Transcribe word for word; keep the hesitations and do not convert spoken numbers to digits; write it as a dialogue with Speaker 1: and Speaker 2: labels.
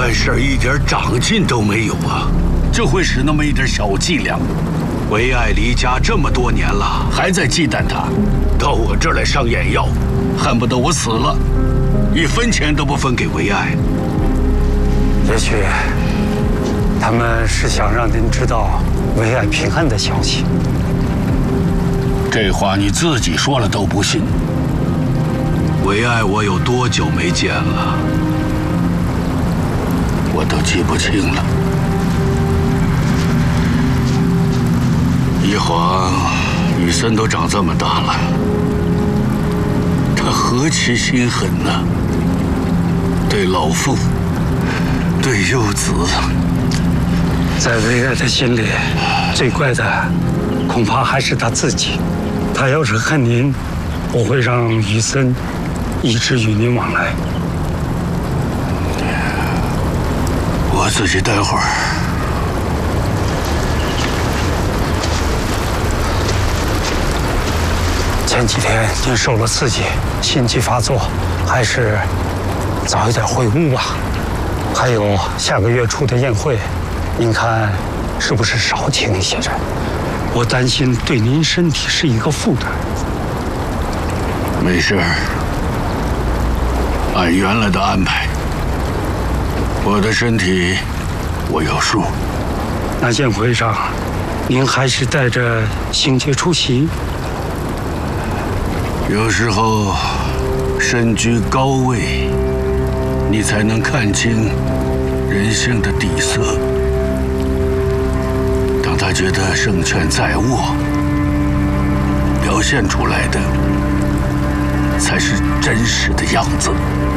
Speaker 1: 办事一点长进都没有啊！就会使那么一点小伎俩。唯爱离家这么多年了，还在忌惮他，到我这儿来上眼药，恨不得我死了，一分钱都不分给唯爱。
Speaker 2: 也许他们是想让您知道唯爱平安的消息。
Speaker 1: 这话你自己说了都不信。唯爱我有多久没见了？我都记不清了。一晃，雨森都长这么大了，他何其心狠呐！对老妇，对幼子。
Speaker 2: 在唯爱的心里，最怪的恐怕还是他自己。他要是恨您，不会让雨森一直与您往来。
Speaker 1: 我自己待会儿。
Speaker 2: 前几天您受了刺激，心悸发作，还是早一点回屋吧。还有下个月初的宴会，您看是不是少请一些人？我担心对您身体是一个负担。
Speaker 1: 没事儿，按原来的安排。我的身体我有数。
Speaker 2: 那宴会上，您还是带着星节出席？
Speaker 1: 有时候身居高位，你才能看清人性的底色。当他觉得胜券在握，表现出来的才是真实的样子。